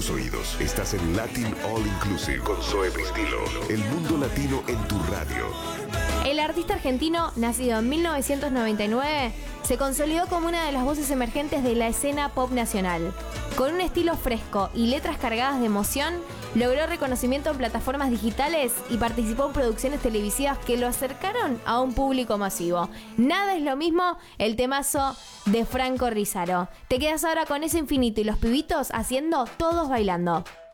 tus oídos. Estás en Latin All Inclusive con Zoe Pistilo. El mundo latino en tu radio. El artista argentino, nacido en 1999, se consolidó como una de las voces emergentes de la escena pop nacional. Con un estilo fresco y letras cargadas de emoción, logró reconocimiento en plataformas digitales y participó en producciones televisivas que lo acercaron a un público masivo. Nada es lo mismo, el temazo de Franco Rizaro. Te quedas ahora con ese infinito y los pibitos haciendo Todos Bailando.